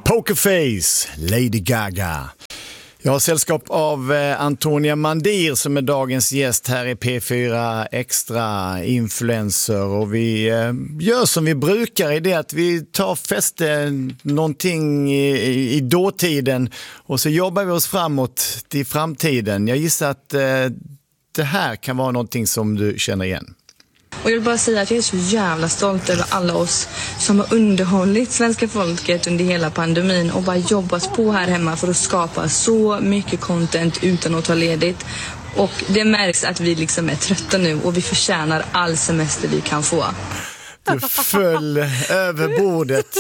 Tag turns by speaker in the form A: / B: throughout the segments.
A: Pokerface, Lady Gaga. Jag har sällskap av Antonia Mandir som är dagens gäst här i P4 Extra Influencer. Och vi gör som vi brukar i det att vi tar fäste någonting i dåtiden och så jobbar vi oss framåt till framtiden. Jag gissar att det här kan vara någonting som du känner igen.
B: Och jag vill bara säga att jag är så jävla stolt över alla oss som har underhållit svenska folket under hela pandemin och bara jobbat på här hemma för att skapa så mycket content utan att ta ledigt. Och det märks att vi liksom är trötta nu och vi förtjänar all semester vi kan få.
A: Du föll över bordet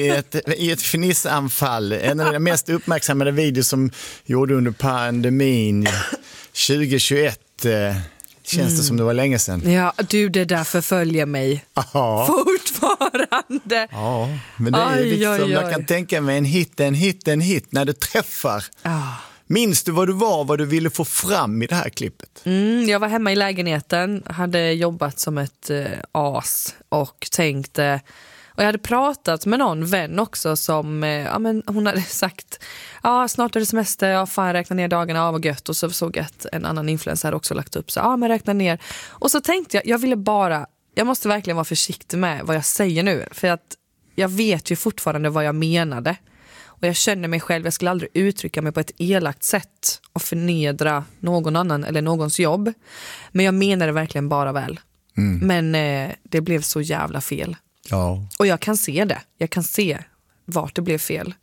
A: i ett finissanfall. En av de mest uppmärksammade videor som gjorde under pandemin 2021. Känns det som det var länge sedan?
C: Ja, du, det där förföljer mig.
A: Aha.
C: Fortfarande.
A: Ja, men det är liksom, jag kan tänka mig en hit när du träffar. Minns du vad du ville få fram i det här klippet?
C: Jag var hemma i lägenheten, hade jobbat som ett as och tänkte... Och jag hade pratat med någon vän också som, hon hade sagt, snart är det semester, fan räkna ner dagarna, vad gött. Och så såg jag att en annan influencer också lagt upp, så men räkna ner. Och så tänkte jag måste verkligen vara försiktig med vad jag säger nu. För att jag vet ju fortfarande vad jag menade. Och jag känner mig själv, jag skulle aldrig uttrycka mig på ett elakt sätt och förnedra någon annan eller någons jobb. Men jag menade verkligen bara väl. Men det blev så jävla fel.
A: Ja. Och
C: jag kan se det. Jag kan se vart det blev fel.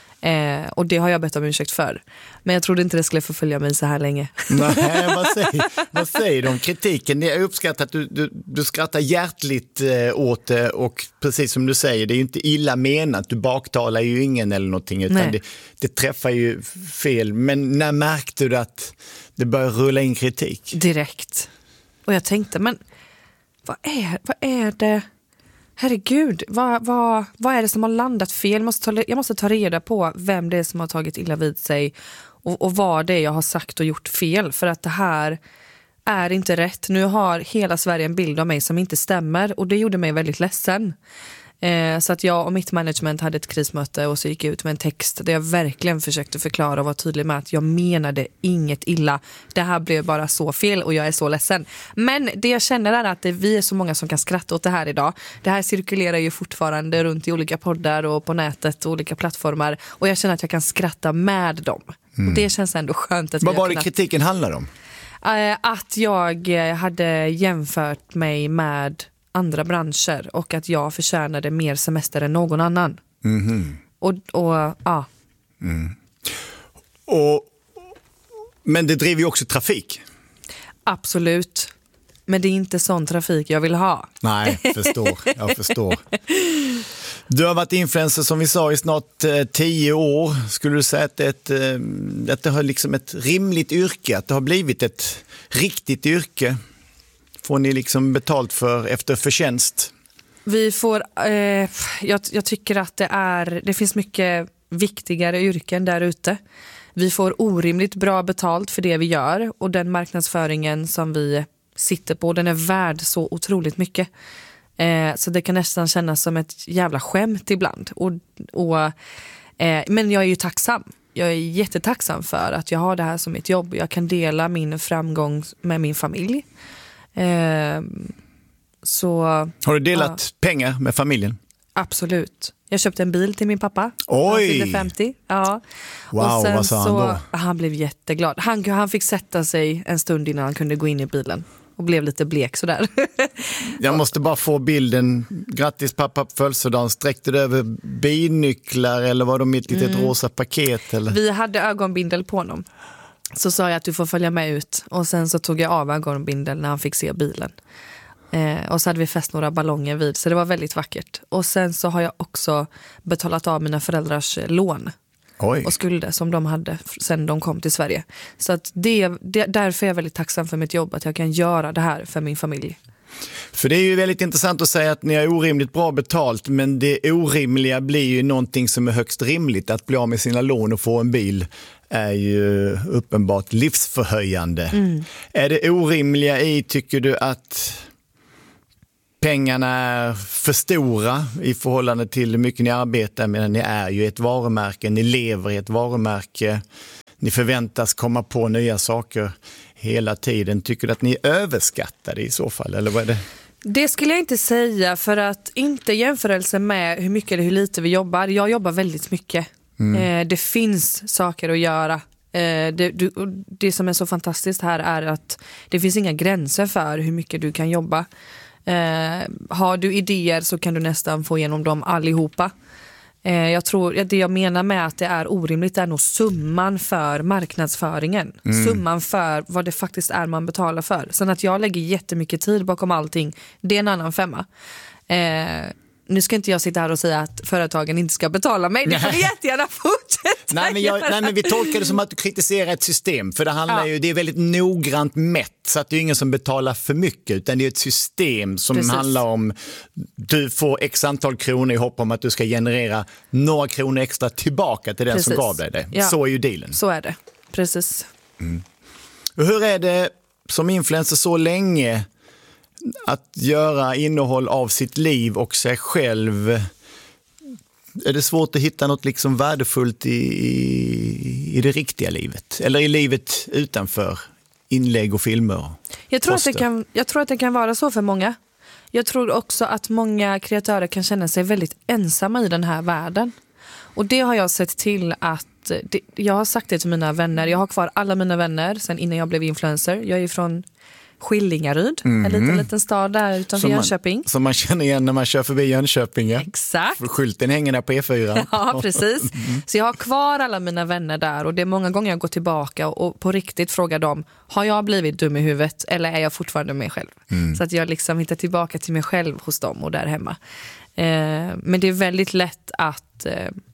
C: Och det har jag bett om ursäkt för. Men jag trodde inte det skulle förfölja mig så här länge.
A: Nej, vad säger du om kritiken? Jag uppskattar att du skrattar hjärtligt åt det. Och precis som du säger, det är ju inte illa menat. Du baktalar ju ingen eller någonting. Utan det träffar ju fel. Men när märkte du att det började rulla in kritik?
C: Direkt. Och jag tänkte, men vad är det... Herregud, vad är det som har landat fel? Jag måste ta reda på vem det är som har tagit illa vid sig och vad det är jag har sagt och gjort fel. För att det här är inte rätt. Nu har hela Sverige en bild av mig som inte stämmer och det gjorde mig väldigt ledsen. Så att jag och mitt management hade ett krismöte och så gick jag ut med en text där jag verkligen försökte förklara och vara tydlig med att jag menade inget illa. Det här blev bara så fel och jag är så ledsen. Men det jag känner är att vi är så många som kan skratta åt det här idag. Det här cirkulerar ju fortfarande runt i olika poddar och på nätet och olika plattformar. Och jag känner att jag kan skratta med dem. Och det känns ändå skönt att
A: vad var det kritiken handlar om?
C: Att jag hade jämfört mig med andra branscher och att jag förtjänade mer semester än någon annan.
A: Men det driver ju också trafik.
C: Absolut. Men det är inte sån trafik jag vill ha.
A: Nej, jag förstår. Du har varit influencer som vi sa i snart 10 år. Skulle du säga att det har liksom ett rimligt yrke, att det har blivit ett riktigt yrke? Får ni liksom betalt för efter förtjänst?
C: Vi får, jag tycker att det finns mycket viktigare yrken där ute. Vi får orimligt bra betalt för det vi gör och den marknadsföringen som vi sitter på, den är värd så otroligt mycket. Så det kan nästan kännas som ett jävla skämt ibland. Men jag är ju tacksam. Jag är jättetacksam för att jag har det här som mitt jobb. Jag kan dela min framgång med min familj.
A: Har du delat pengar med familjen?
C: Absolut. Jag köpte en bil till min pappa.
A: Oj!
C: Han fyllde 50. Ja.
A: Wow,
C: och sen
A: vad sa han då?
C: Han blev jätteglad. Han fick sätta sig en stund innan han kunde gå in i bilen. Och blev lite blek sådär.
A: Jag måste bara få bilden. Grattis pappa på födelsedagen. Sträckte du över bilnycklar eller var de ett litet rosa paket? Eller?
C: Vi hade ögonbindel på honom. Så sa jag att du får följa med ut. Och sen så tog jag av ögonbindeln när han fick se bilen. Och så hade vi fäst några ballonger vid. Så det var väldigt vackert. Och sen så har jag också betalat av mina föräldrars lån.
A: Oj.
C: Och skulder som de hade sen de kom till Sverige. Så att därför är jag väldigt tacksam för mitt jobb. Att jag kan göra det här för min familj.
A: För det är ju väldigt intressant att säga att ni har orimligt bra betalt. Men det orimliga blir ju någonting som är högst rimligt. Att bli av med sina lån och få en bil är ju uppenbart livsförhöjande. Är det orimliga i, tycker du, att pengarna är för stora i förhållande till hur mycket ni arbetar, men ni är ju ett varumärke, ni lever i ett varumärke, ni förväntas komma på nya saker hela tiden. Tycker du att ni är överskattade i så fall, eller vad är det?
C: Det skulle jag inte säga, för att inte jämförelse med hur mycket eller hur lite vi jobbar. Jag jobbar väldigt mycket. Det finns saker att göra. Det som är så fantastiskt här är att det finns inga gränser för hur mycket du kan jobba. Har du idéer så kan du nästan få igenom dem allihopa. Jag tror det jag menar med att det är orimligt är nog summan för marknadsföringen. Summan för vad det faktiskt är man betalar för. Sen att jag lägger jättemycket tid bakom allting, det är en annan femma. Nu ska inte jag sitta här och säga att företagen inte ska betala mig. Det får vi jättegärna fortsätta.
A: Nej, men vi tolkar det som att du kritiserar ett system. För det handlar det är väldigt noggrant mätt. Så att det är ingen som betalar för mycket. Utan det är ett system som handlar om du får x antal kronor i hopp om att du ska generera några kronor extra tillbaka till den som gav dig det. Ja. Så är ju dealen.
C: Så är det, precis.
A: Och hur är det som influencer så länge att göra innehåll av sitt liv och sig själv? Är det svårt att hitta något liksom värdefullt i det riktiga livet? Eller i livet utanför inlägg och filmer? Jag tror att det kan vara så för många. Jag tror också att många kreatörer kan känna sig väldigt ensamma i den här världen. Och det har jag sett till att jag har sagt det till mina vänner. Jag har kvar alla mina vänner sen innan jag blev influencer. Jag är från Skillingaryd, en liten stad där utanför Jönköping. Som man känner igen när man kör förbi Jönköping. Ja?
C: Exakt.
A: För skylten hänger där på E4.
C: Ja, precis. Så jag har kvar alla mina vänner där och det är många gånger jag går tillbaka och på riktigt frågar dem, har jag blivit dum i huvudet eller är jag fortfarande mig själv? Så att jag liksom hittar tillbaka till mig själv hos dem och där hemma. Men det är väldigt lätt att...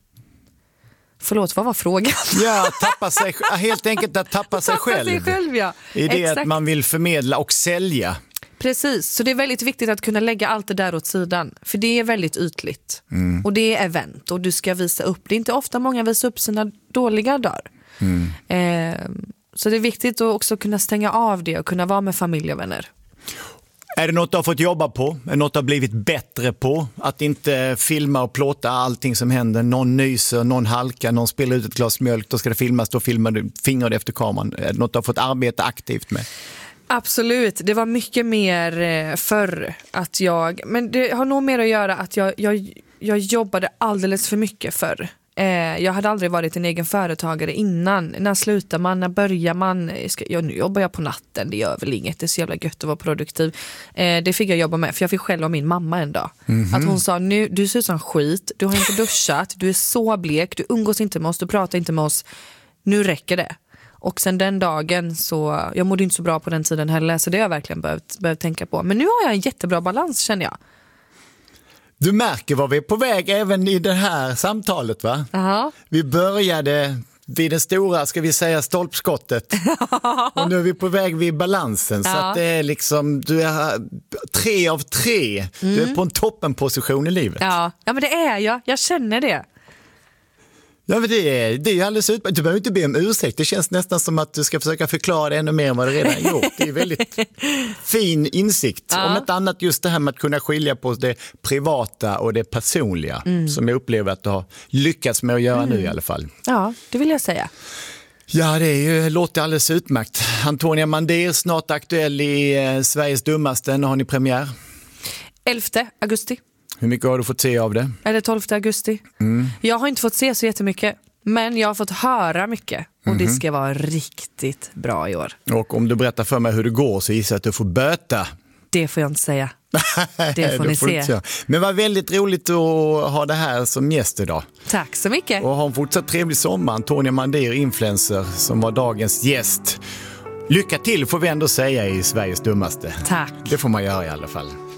C: Förlåt, vad var frågan?
A: Ja, helt enkelt att tappa sig själv.
C: Ja.
A: I det att man vill förmedla och sälja.
C: Precis, så det är väldigt viktigt att kunna lägga allt det där åt sidan. För det är väldigt ytligt. Och det är event och du ska visa upp. Det är inte ofta många visar upp sina dåliga dagar. Så det är viktigt att också kunna stänga av det och kunna vara med familj och vänner.
A: Är det något du har fått jobba på? Är det något du har blivit bättre på? Att inte filma och plåta allting som händer. Någon nyser, någon halkar, någon spelar ut ett glas mjölk. Då ska det filmas, då filmar du fingrar efter kameran. Är det något du har fått arbeta aktivt med? Absolut, det var mycket mer förr att men det har nog mer att göra att jag jobbade alldeles för mycket förr. Jag hade aldrig varit en egen företagare innan. När slutar man? När börjar man? Nu jobbar jag på natten, det gör väl inget. Det är så jävla gött att vara produktiv. Det fick jag jobba med, för jag fick själv av min mamma en dag. Att hon sa, nu, du ser ut som skit, du har inte duschat, du är så blek, du umgås inte med oss, du pratar inte med oss. Nu räcker det. Och sen den dagen så, jag mådde inte så bra på den tiden heller, så det har jag verkligen behövt tänka på. Men nu har jag en jättebra balans, känner jag. Du märker vad vi är på väg även i det här samtalet, va? Uh-huh. Vi började vid det stora, ska vi säga, stolpskottet. Och nu är vi på väg vid balansen. Så att det är liksom, du är 3 av 3. Du är på en toppenposition i livet. Ja, men det är jag. Jag känner det. Ja, men det är ju alldeles utmärkt. Du behöver inte be om ursäkt. Det känns nästan som att du ska försöka förklara det ännu mer än vad du redan gjort. Det är väldigt fin insikt. Ja. Om ett annat just det här med att kunna skilja på det privata och det personliga. Som jag upplever att du har lyckats med att göra nu i alla fall. Ja, det vill jag säga. Ja, det låter alldeles utmärkt. Antonia Mandir, snart aktuell i Sveriges dummaste. När har ni premiär? 11 augusti. Hur mycket har du fått se av det? Eller 12 augusti. Jag har inte fått se så jättemycket, men jag har fått höra mycket. Och det ska vara riktigt bra i år. Och om du berättar för mig hur det går så gissar jag att du får böta. Det får jag inte säga. Det får ni se. Men vad väldigt roligt att ha det här som gäst idag. Tack så mycket. Och ha en fortsatt trevlig sommar. Antonia Mandir, influencer, som var dagens gäst. Lycka till får vi ändå säga i Sveriges dummaste. Tack. Det får man göra i alla fall.